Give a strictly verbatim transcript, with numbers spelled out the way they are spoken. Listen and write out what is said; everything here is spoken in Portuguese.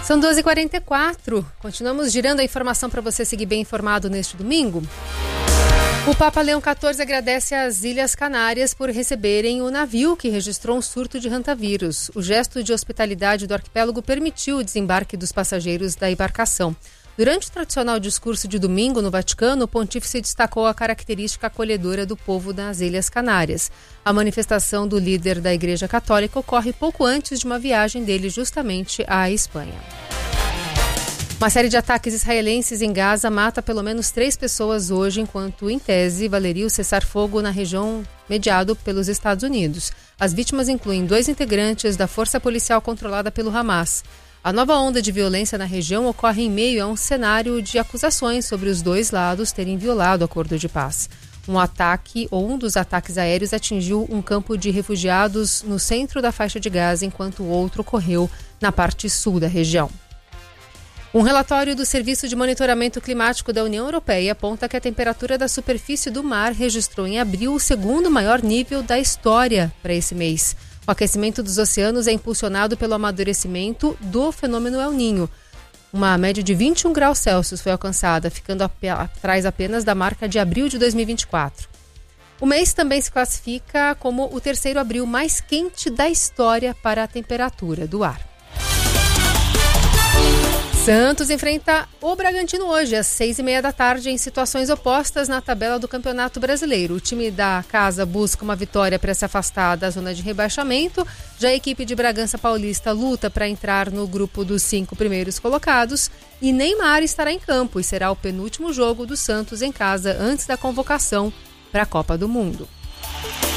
São doze e quarenta e quatro. Continuamos girando a informação para você seguir bem informado neste domingo. O Papa Leão quatorze agradece às Ilhas Canárias por receberem o navio que registrou um surto de hantavírus. O gesto de hospitalidade do arquipélago permitiu o desembarque dos passageiros da embarcação. Durante o tradicional discurso de domingo no Vaticano, o pontífice destacou a característica acolhedora do povo das Ilhas Canárias. A manifestação do líder da Igreja Católica ocorre pouco antes de uma viagem dele justamente à Espanha. Uma série de ataques israelenses em Gaza mata pelo menos três pessoas hoje, enquanto, em tese, valeria o cessar-fogo na região mediado pelos Estados Unidos. As vítimas incluem dois integrantes da força policial controlada pelo Hamas. A nova onda de violência na região ocorre em meio a um cenário de acusações sobre os dois lados terem violado o acordo de paz. Um ataque ou um dos ataques aéreos atingiu um campo de refugiados no centro da faixa de Gaza, enquanto o outro ocorreu na parte sul da região. Um relatório do Serviço de Monitoramento Climático da União Europeia aponta que a temperatura da superfície do mar registrou em abril o segundo maior nível da história para esse mês. O aquecimento dos oceanos é impulsionado pelo amadurecimento do fenômeno El Niño. Uma média de vinte e um graus Celsius foi alcançada, ficando atrás apenas da marca de abril de dois mil e vinte e quatro. O mês também se classifica como o terceiro abril mais quente da história para a temperatura do ar. Santos enfrenta o Bragantino hoje, às seis e meia da tarde, em situações opostas na tabela do Campeonato Brasileiro. O time da casa busca uma vitória para se afastar da zona de rebaixamento. Já a equipe de Bragança Paulista luta para entrar no grupo dos cinco primeiros colocados. E Neymar estará em campo e será o penúltimo jogo do Santos em casa antes da convocação para a Copa do Mundo.